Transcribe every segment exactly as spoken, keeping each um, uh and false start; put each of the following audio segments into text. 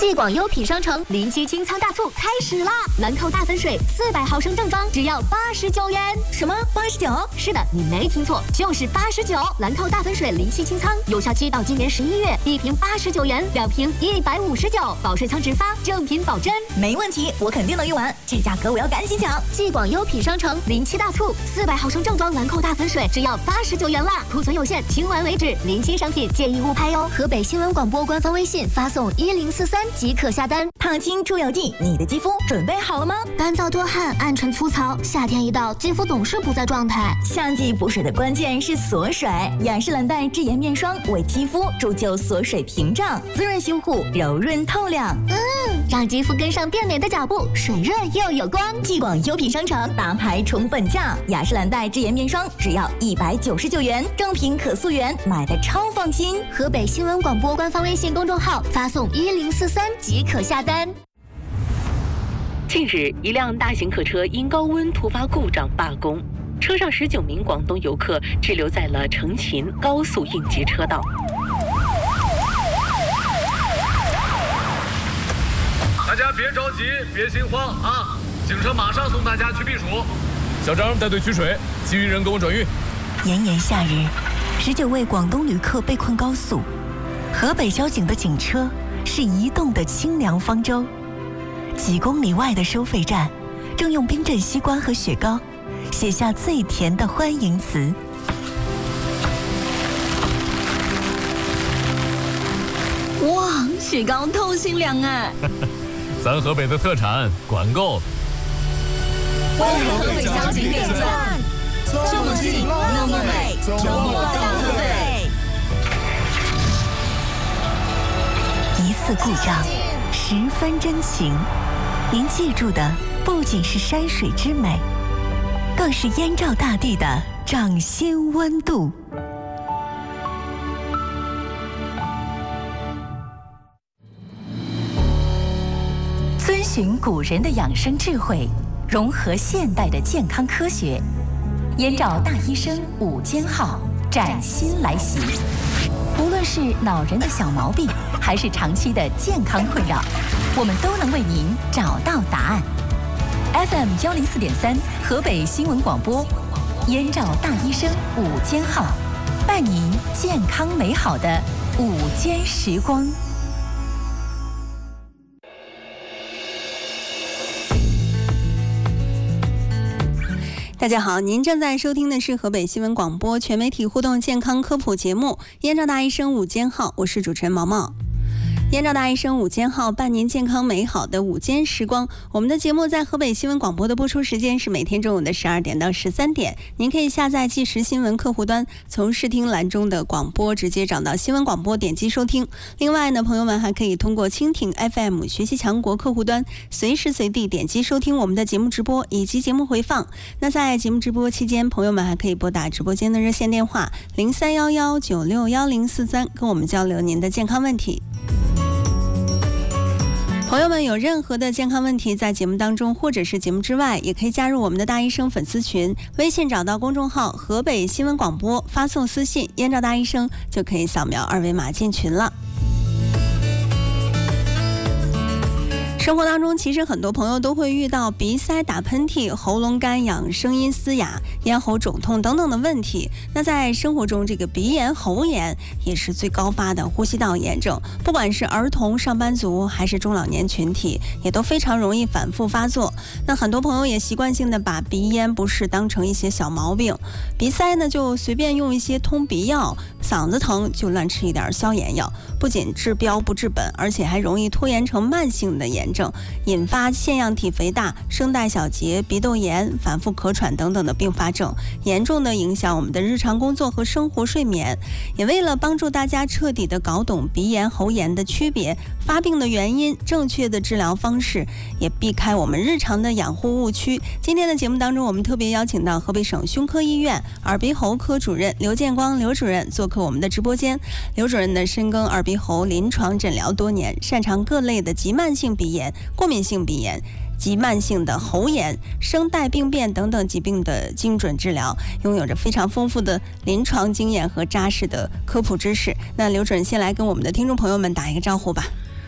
继广优品商城临期清仓大促开始啦！兰蔻大粉水四百毫升正装只要八十九元。 什么八十九？ 是的，你没听错，就是八十九。兰蔻大粉水临期清仓，有效期到今年十一月，一瓶八十九元，两瓶一百五十九，保税仓直发，正品保真。 没问题，我肯定能用完，这价格我要赶紧抢。 继广优品商城临期大促，四百毫升正装兰蔻大粉水只要八十九元啦，库存有限，清完为止，临期商品建议勿拍哟。河北新闻广播官方微信发送一零四三即可下单。 烫青出有劲，你的肌肤准备好了吗？ 干燥多汗，暗沉粗糙，夏天一到，肌肤总是不在状态。 夏季补水的关键是锁水，雅诗兰黛智妍面霜为肌肤铸就锁水屏障，滋润修护，柔润透亮。 嗯，让肌肤跟上变美的脚步，水润又有光。 继广优品商城大牌重本价，雅诗兰黛智妍面霜只要一百九十九元，正品可溯源，买的超放心。 河北新闻广播官方微信公众号发送一零四三即可下单。 近日，一辆大型客车因高温突发故障罢工，车上十九名广东游客滞留在了成秦高速应急车道。 大家别着急，别心慌啊！警车马上送大家去避暑。小张带队取水，其余人跟我转运。 炎炎夏日，十九位广东旅客被困高速，河北交警的警车是移动的清凉方舟。几公里外的收费站，正用冰镇西瓜和雪糕写下最甜的欢迎词。 哇，雪糕透心凉哎！ 咱河北的特产，管够。 为河北交警点赞，这么近，那么美，周末到河北。 一次故障，十分真情。您记住的不仅是山水之美，更是燕赵大地的掌心温度。遵循古人的养生智慧，融合现代的健康科学，燕赵大医生午间号崭新来袭。无论是老人的小毛病，还是长期的健康困扰，我们都能为您找到答案。F M 幺零四点三，河北新闻广播，燕赵大医生午间号，伴您健康美好的午间时光。 大家好，您正在收听的是河北新闻广播全媒体互动健康科普节目《燕赵大医生午间号》，我是主持人毛毛。燕赵大医生午间号，伴您健康美好的午间时光。我们的节目在河北新闻广播的播出时间是每天中午的十二点到十三点。您可以下载即时新闻客户端，从视听栏中的广播直接找到新闻广播，点击收听。另外呢，朋友们还可以通过蜻蜓 F M 学习强国客户端，随时随地点击收听我们的节目直播以及节目回放。那在节目直播期间，朋友们还可以拨打直播间的热线电话零三幺幺九六幺零四三，跟我们交流您的健康问题。朋友们有任何的健康问题，在节目当中或者是节目之外，也可以加入我们的大医生粉丝群，微信找到公众号河北新闻广播，发送私信燕赵大医生，就可以扫描二维码进群了。生活当中其实很多朋友都会遇到鼻塞、打喷嚏、喉咙干痒、声音嘶哑、咽喉肿痛等等的问题。那在生活中，这个鼻炎、喉炎也是最高发的呼吸道炎症，不管是儿童、上班族还是中老年群体，也都非常容易反复发作。那很多朋友也习惯性的把鼻炎不适当成一些小毛病，鼻塞呢就随便用一些通鼻药，嗓子疼就乱吃一点消炎药，不仅治标不治本，而且还容易拖延成慢性的炎症，引发腺样体肥大、声带小结、鼻窦炎、反复咳喘等等的并发症，严重的影响我们的日常工作和生活睡眠。也为了帮助大家彻底的搞懂鼻炎、喉炎的区别、发病的原因、正确的治疗方式，也避开我们日常的养护误区，今天的节目当中，我们特别邀请到河北省胸科医院耳鼻喉科主任刘建光刘主任做客我们的直播间。刘主任呢，深耕耳鼻喉临床诊疗多年，擅长各类的急慢性鼻炎、过敏性鼻炎、急慢性的喉炎、声带病变等等疾病的精准治疗，拥有着非常丰富的临床经验和扎实的科普知识。那刘主任先来跟我们的听众朋友们打一个招呼吧。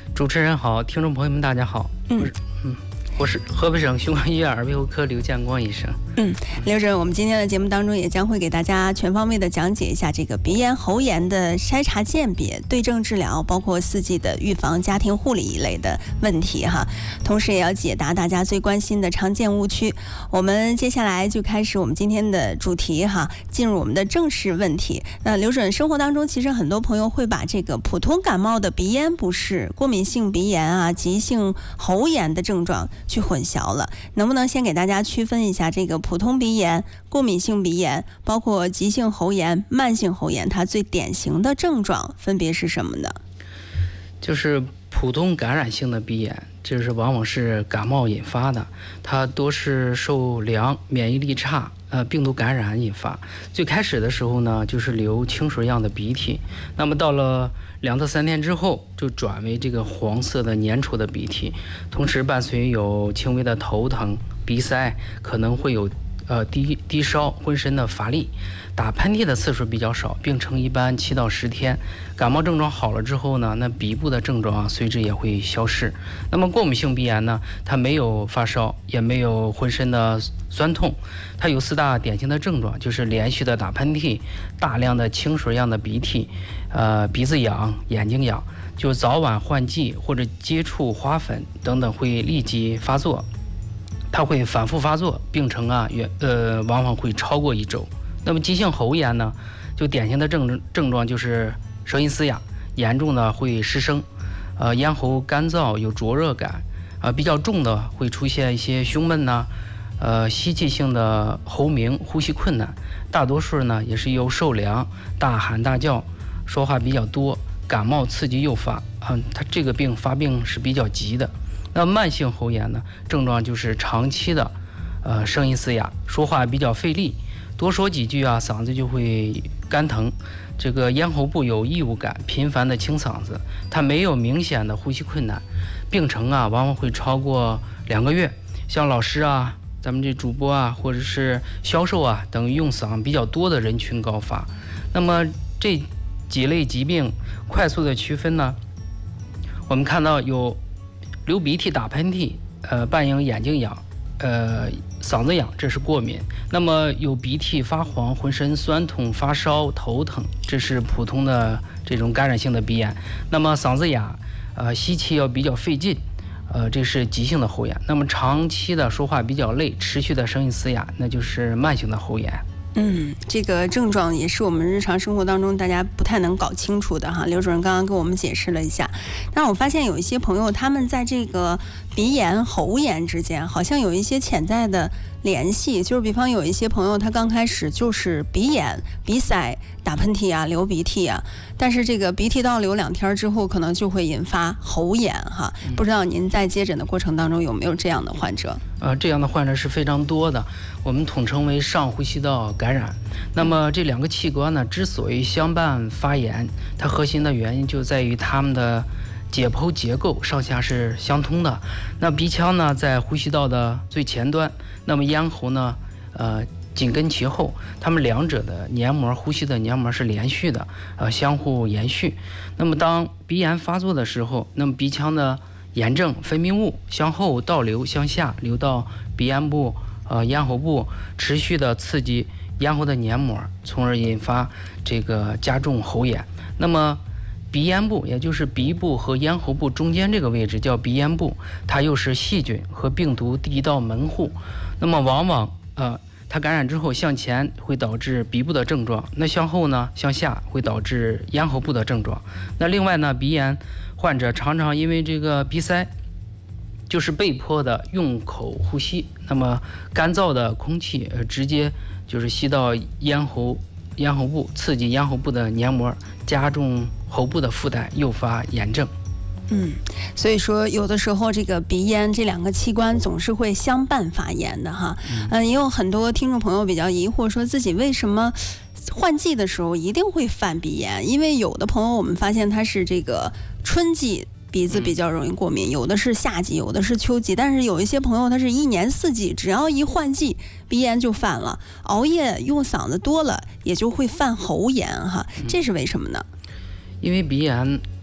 主持人好，听众朋友们大家好。嗯嗯，我是河北省胸腔医院耳鼻喉科刘建光医生。 嗯，刘主任，我们今天的节目当中也将会给大家全方位的讲解一下这个鼻炎、喉炎的筛查鉴别、对症治疗，包括四季的预防、家庭护理一类的问题哈。同时也要解答大家最关心的常见误区。我们接下来就开始我们今天的主题哈，进入我们的正式问题。那刘主任，生活当中其实很多朋友会把这个普通感冒的鼻炎不适、过敏性鼻炎啊、急性喉炎的症状去混淆了，能不能先给大家区分一下这个普通鼻炎、过敏性鼻炎，包括急性喉炎、慢性喉炎，它最典型的症状分别是什么呢？ 就是普通感染性的鼻炎，就是往往是感冒引发的，它多是受凉、免疫力差、呃病毒感染引发。最开始的时候呢，就是流清水样的鼻涕，那么到了两到三天之后，就转为这个黄色的粘稠的鼻涕，同时伴随有轻微的头疼、鼻塞，可能会有呃低低烧、浑身的乏力，打喷嚏的次数比较少，病程一般七到十天。感冒症状好了之后呢，那鼻部的症状啊随之也会消失。那么过敏性鼻炎呢，它没有发烧，也没有浑身的酸痛，它有四大典型的症状，就是连续的打喷嚏、大量的清水样的鼻涕、呃鼻子痒、眼睛痒，就早晚换季或者接触花粉等等会立即发作。它会反复发作，病程啊，远呃往往会超过一周。那么急性喉炎呢，就典型的症症状就是声音嘶哑，严重的会失声，呃咽喉干燥有灼热感，啊、呃、比较重的会出现一些胸闷呐、呃吸气性的喉鸣、呼吸困难，大多数呢也是由受凉、大喊大叫、说话比较多、感冒刺激诱发，嗯、呃，它这个病发病是比较急的。那慢性喉炎呢，症状就是长期的，呃，声音嘶哑，说话比较费力，多说几句啊，嗓子就会干疼，这个咽喉部有异物感，频繁的清嗓子，它没有明显的呼吸困难，病程啊，往往会超过两个月。像老师啊，咱们这主播啊，或者是销售啊等用嗓比较多的人群高发。那么这几类疾病快速的区分呢，我们看到有流鼻涕、打喷嚏，呃，伴有眼睛痒，呃，嗓子痒，这是过敏。那么有鼻涕发黄、浑身酸痛、发烧、头疼，这是普通的这种感染性的鼻炎。那么嗓子哑，呃，吸气要比较费劲，呃，这是急性的喉炎。那么长期的说话比较累，持续的声音嘶哑，那就是慢性的喉炎。 嗯，这个症状也是我们日常生活当中大家不太能搞清楚的哈。刘主任刚刚给我们解释了一下，但我发现有一些朋友他们在这个鼻炎、喉炎之间好像有一些潜在的联系，就是比方有一些朋友他刚开始就是鼻炎、鼻塞、打喷嚏啊、流鼻涕啊，但是这个鼻涕倒流两天之后，可能就会引发喉炎哈。不知道您在接诊的过程当中有没有这样的患者？ 呃，这样的患者是非常多的，我们统称为上呼吸道感染。那么这两个器官呢，之所以相伴发炎，它核心的原因就在于它们的解剖结构上下是相通的。那鼻腔呢，在呼吸道的最前端，那么咽喉呢，呃，紧跟其后，它们两者的黏膜，呼吸的黏膜是连续的，呃，相互延续。那么当鼻炎发作的时候，那么鼻腔的炎症分泌物向后倒流，向下流到鼻咽部、呃咽喉部，持续的刺激咽喉的黏膜，从而引发这个加重喉炎。那么鼻咽部，也就是鼻部和咽喉部中间这个位置叫鼻咽部，它又是细菌和病毒第一道门户。那么往往呃它感染之后向前会导致鼻部的症状，那向后呢向下会导致咽喉部的症状。那另外呢，鼻炎患者常常因为这个鼻塞，就是被迫的用口呼吸，那么干燥的空气呃直接就是吸到咽喉咽喉部，刺激咽喉部的黏膜，加重喉部的负担，诱发炎症。 嗯，所以说有的时候这个鼻咽这两个器官总是会相伴发炎的哈。嗯、呃，也有很多听众朋友比较疑惑，说自己为什么换季的时候一定会犯鼻炎？因为有的朋友我们发现他是这个春季鼻子比较容易过敏，有的是夏季，有的是秋季，但是有一些朋友他是一年四季，只要一换季鼻炎就犯了，熬夜用嗓子多了也就会犯喉炎哈，这是为什么呢？ 因为鼻炎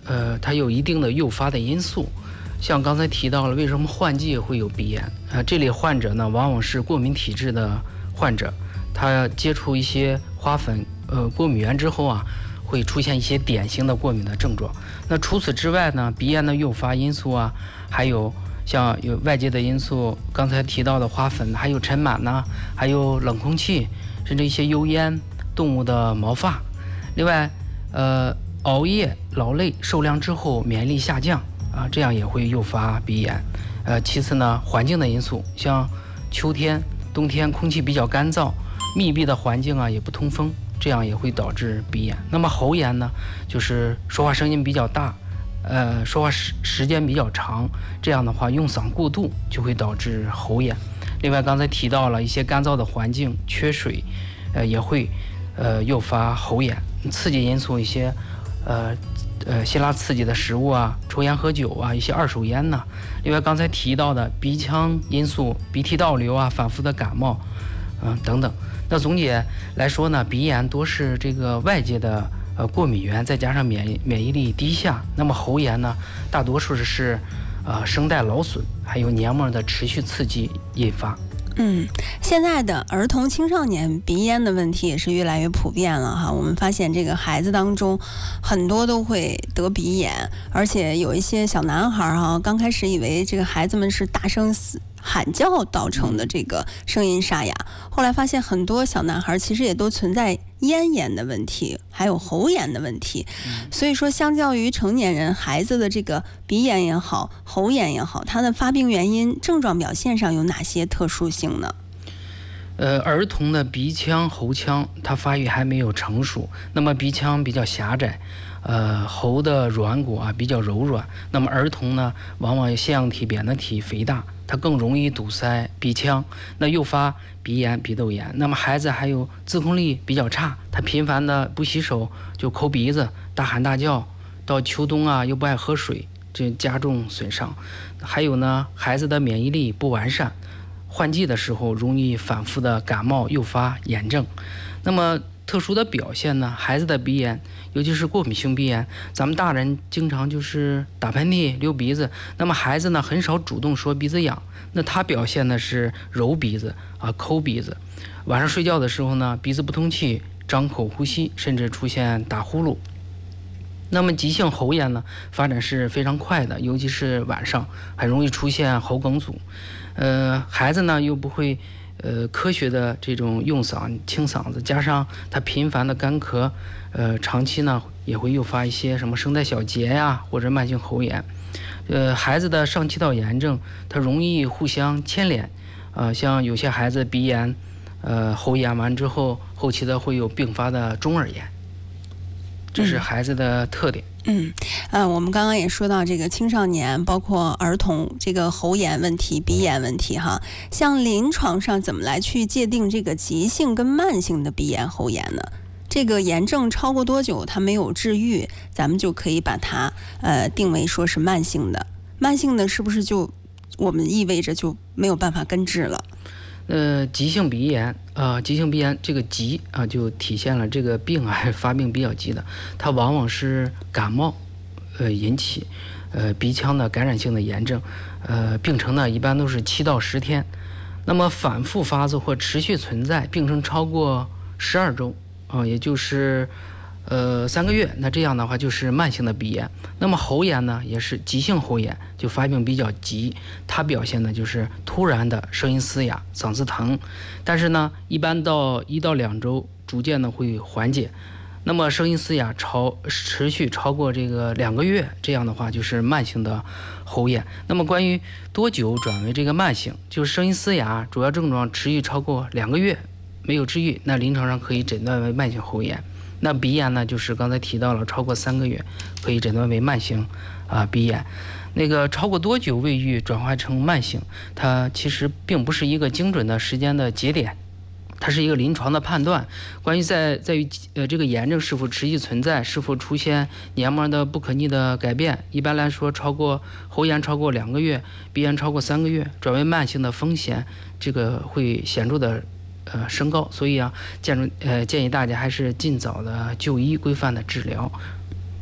呃，它有一定的诱发的因素。像刚才提到了，为什么换季会有鼻炎？啊，这类患者呢，往往是过敏体质的患者，他接触一些花粉、呃过敏源之后啊，会出现一些典型的过敏的症状。那除此之外呢，鼻炎的诱发因素啊，还有像有外界的因素，刚才提到的花粉，还有尘螨呐，还有冷空气，甚至一些油烟、动物的毛发。另外，呃，熬夜、劳累、受凉之后免疫力下降。啊，这样也会诱发鼻炎。呃，其次呢，环境的因素，像秋天、冬天空气比较干燥，密闭的环境啊也不通风，这样也会导致鼻炎。那么喉炎呢，就是说话声音比较大，呃，说话时时间比较长，这样的话用嗓过度就会导致喉炎。另外，刚才提到了一些干燥的环境、缺水，呃，也会呃诱发喉炎。刺激因素一些，呃。呃，辛辣刺激的食物啊，抽烟喝酒啊，一些二手烟呐、啊。另外，刚才提到的鼻腔因素，鼻涕倒流啊，反复的感冒，嗯、呃、等等。那总结来说呢，鼻炎多是这个外界的呃过敏源，再加上免疫免疫力低下。那么喉炎呢，大多数是呃声带劳损，还有黏膜的持续刺激引发。 嗯，现在的儿童青少年鼻炎的问题也是越来越普遍了哈。我们发现这个孩子当中很多都会得鼻炎，而且有一些小男孩哈，刚开始以为这个孩子们是大声喊叫造成的这个声音沙哑，后来发现很多小男孩其实也都存在咽炎的问题，还有喉炎的问题。所以说，相较于成年人，孩子的这个鼻炎也好，喉炎也好，它的发病原因、症状表现上有哪些特殊性呢？ 呃，儿童的鼻腔、喉腔它发育还没有成熟，那么鼻腔比较狭窄，呃，喉的软骨啊比较柔软，那么儿童呢，往往有腺样体、扁桃体肥大，它更容易堵塞鼻腔，那诱发鼻炎、鼻窦炎。那么孩子还有自控力比较差，他频繁的不洗手就抠鼻子、大喊大叫，到秋冬啊又不爱喝水，这加重损伤。还有呢，孩子的免疫力不完善，换季的时候容易反复的感冒，诱发炎症。那么特殊的表现呢，孩子的鼻炎，尤其是过敏性鼻炎，咱们大人经常就是打喷嚏、流鼻子，那么孩子呢很少主动说鼻子痒，那他表现的是揉鼻子啊、抠鼻子。晚上睡觉的时候呢，鼻子不通气，张口呼吸，甚至出现打呼噜。那么急性喉炎呢，发展是非常快的，尤其是晚上很容易出现喉梗阻。呃，孩子呢又不会呃科学的这种用嗓清嗓子，加上他频繁的干咳，呃，长期呢也会诱发一些什么声带小结呀，或者慢性喉炎。呃，孩子的上气道炎症，它容易互相牵连。呃，像有些孩子鼻炎，呃，喉炎完之后，后期的会有并发的中耳炎。这是孩子的特点。 嗯，呃，我们刚刚也说到这个青少年，包括儿童这个喉炎问题、鼻炎问题哈。像临床上怎么来去界定这个急性跟慢性的鼻炎、喉炎呢？这个炎症超过多久它没有治愈，咱们就可以把它呃定为说是慢性的。慢性的是不是就我们意味着就没有办法根治了？ 呃，急性鼻炎啊、呃，急性鼻炎这个急啊、呃，就体现了这个病啊发病比较急的，它往往是感冒，呃引起，呃鼻腔的感染性的炎症，呃病程呢一般都是七到十天，那么反复发作或持续存在，病程超过十二周啊、呃，也就是呃三个月，那这样的话就是慢性的鼻炎。那么喉炎呢，也是急性喉炎，就发病比较急，它表现的就是突然的声音嘶哑、嗓子疼，但是呢，一般到一到两周，逐渐的会缓解。那么声音嘶哑超持续超过这个两个月，这样的话就是慢性的喉炎。那么关于多久转为这个慢性，就是声音嘶哑主要症状持续超过两个月没有治愈，那临床上可以诊断为慢性喉炎。那鼻炎呢，就是刚才提到了，超过三个月可以诊断为慢性啊、呃、鼻炎。那个超过多久未愈转化成慢性，它其实并不是一个精准的时间的节点，它是一个临床的判断。关于在在于呃这个炎症是否持续存在，是否出现黏膜的不可逆的改变。一般来说，超过喉炎超过两个月，鼻炎超过三个月，转为慢性的风险这个会显著的。呃，升高，所以啊，建议呃建议大家还是尽早的就医，规范的治疗。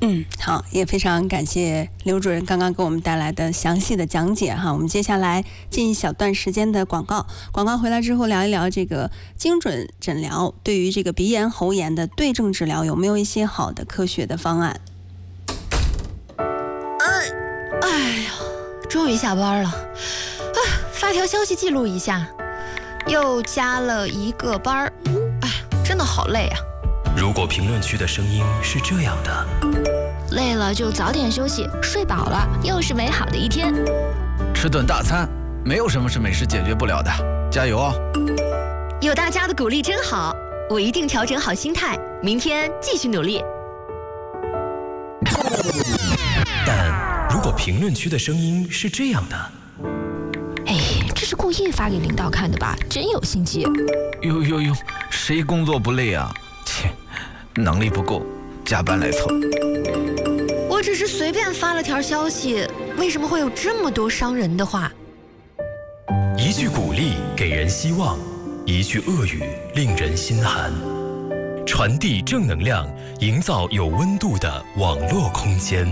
嗯，好，也非常感谢刘主任刚刚给我们带来的详细的讲解哈。我们接下来进一小段时间的广告，广告回来之后聊一聊这个精准诊疗对于这个鼻炎、喉炎的对症治疗有没有一些好的科学的方案？ 哎，哎呀，终于下班了，啊，发条消息记录一下，又加了一个班儿，哎，真的好累啊。 如果评论区的声音是这样的， 累了就早点休息，睡饱了又是美好的一天。 吃顿大餐，没有什么是美食解决不了的，加油哦！ 有大家的鼓励真好，我一定调整好心态，明天继续努力。 但如果评论区的声音是这样的， 哎，这是故意发给领导看的吧？真有心机。 呦呦呦，谁工作不累啊？切，能力不够，加班来凑。 我只是随便发了条消息，为什么会有这么多伤人的话？ 一句鼓励给人希望，一句恶语令人心寒。传递正能量，营造有温度的网络空间。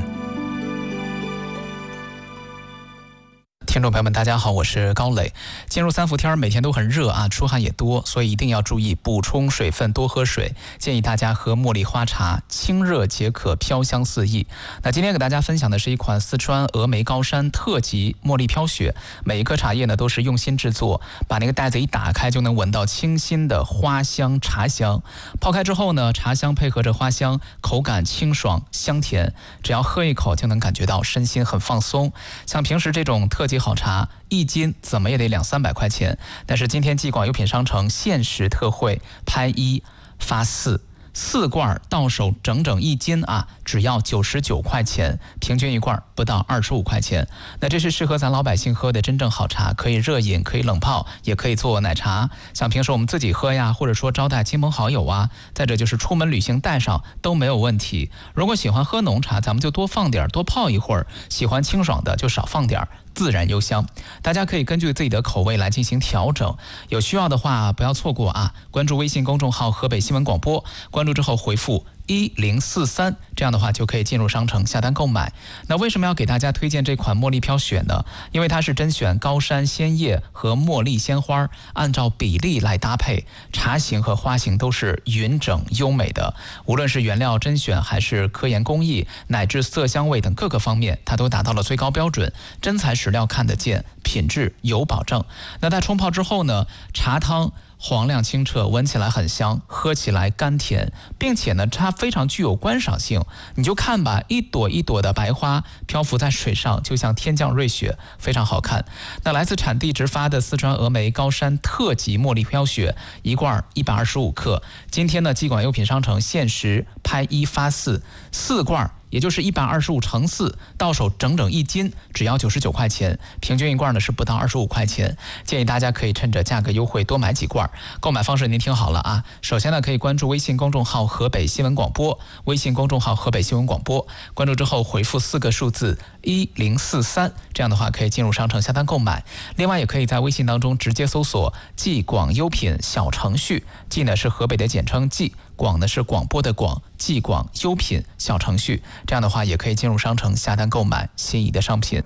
听众朋友们，大家好，我是高磊。进入三伏天，每天都很热啊，出汗也多，所以一定要注意补充水分，多喝水。建议大家喝茉莉花茶，清热解渴，飘香四溢。那今天给大家分享的是一款四川峨眉高山特级茉莉飘雪，每一颗茶叶呢都是用心制作，把那个袋子一打开就能闻到清新的花香茶香。泡开之后呢，茶香配合着花香，口感清爽香甜，只要喝一口就能感觉到身心很放松。像平时这种特级好茶一斤怎么也得两三百块钱，但是今天季广优品商城限时特惠，拍一发四，四罐到手整整一斤啊，只要九十九块钱，平均一罐不到二十五块钱。那这是适合咱老百姓喝的真正好茶，可以热饮，可以冷泡，也可以做奶茶。像平时我们自己喝呀，或者说招待亲朋好友啊，再者就是出门旅行带上都没有问题。如果喜欢喝浓茶，咱们就多放点，多泡一会儿；喜欢清爽的就少放点，自然幽香。大家可以根据自己的口味来进行调整，有需要的话不要错过啊！关注微信公众号河北新闻广播，关注之后回复一零四三，这样的话就可以进入商城下单购买。那为什么要给大家推荐这款茉莉飘雪呢？因为它是甄选高山鲜叶和茉莉鲜花，按照比例来搭配，茶型和花型都是匀整优美的。无论是原料甄选还是科研工艺，乃至色香味等各个方面，它都达到了最高标准，真材实料看得见，品质有保证。那在冲泡之后呢，茶汤黄亮清澈，闻起来很香，喝起来甘甜，并且呢它非常具有观赏性。你就看吧，一朵一朵的白花漂浮在水上，就像天降瑞雪，非常好看。那来自产地直发的四川峨眉高山特级茉莉飘雪，一罐一百二十五克，今天呢季广优品商城限时拍一发四，四罐也就是一百二十五乘四，到手整整一斤，只要九十九块钱，平均一罐呢是不到二十五块钱。建议大家可以趁着价格优惠多买几罐。购买方式您听好了啊，首先呢可以关注微信公众号河北新闻广播，微信公众号河北新闻广播，关注之后回复四个数字一零四三，这样的话可以进入商城下单购买。另外也可以在微信当中直接搜索季广优品小程序，季呢是河北的简称季，广呢是广播的广，季广优品小程序，这样的话也可以进入商城下单购买心仪的商品。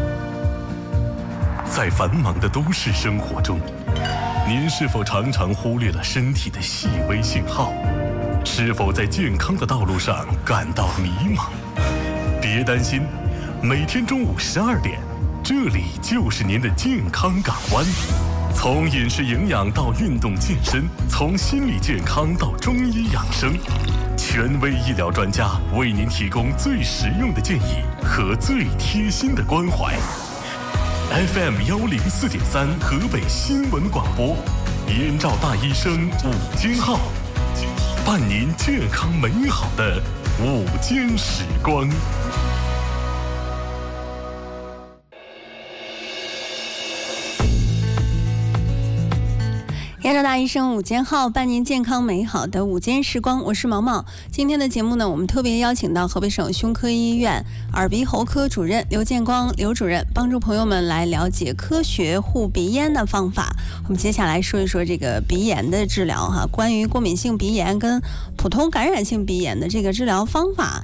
在繁忙的都市生活中，您是否常常忽略了身体的细微信号？是否在健康的道路上感到迷茫？别担心，每天中午十二点，这里就是您的健康港湾。从饮食营养到运动健身，从心理健康到中医养生，权威医疗专家为您提供最实用的建议和最贴心的关怀。F M 幺零四点三河北新闻广播，燕赵大医生午间号，伴您健康美好的午间时光。 燕赵大医生午间号，伴您健康美好的午间时光，我是毛毛。今天的节目呢，我们特别邀请到河北省胸科医院耳鼻喉科主任刘建光刘主任，帮助朋友们来了解科学护鼻咽的方法。我们接下来说一说这个鼻炎的治疗哈，关于过敏性鼻炎跟普通感染性鼻炎的这个治疗方法，